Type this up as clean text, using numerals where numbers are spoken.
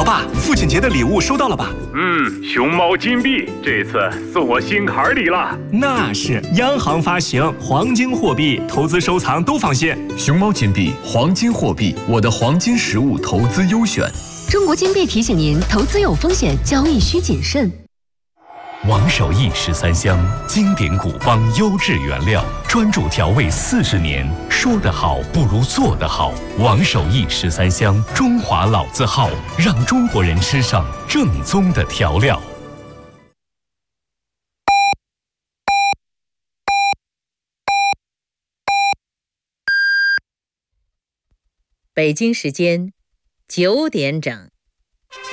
爸，父亲节的礼物收到了吧？ 熊猫金币这次送我心坎里了。 那是央行发行黄金货币，投资收藏都放心。 熊猫金币，黄金货币，我的黄金实物投资优选。 中国金币提醒您：投资有风险，交易需谨慎。 王守义13香，经典古方优质原料，专注调味40年。说得好不如做得好。王守义13香，中华老字号，让中国人吃上正宗的调料。 北京时间9点整。